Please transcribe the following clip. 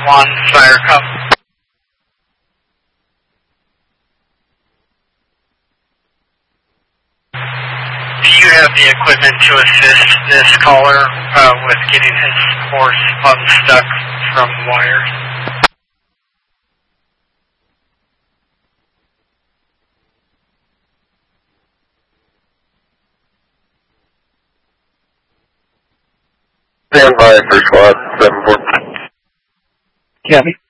1, Fire Cup. Do you have the equipment to assist this caller with getting his horse unstuck from wires? Stand by for squad 7-4. Copy.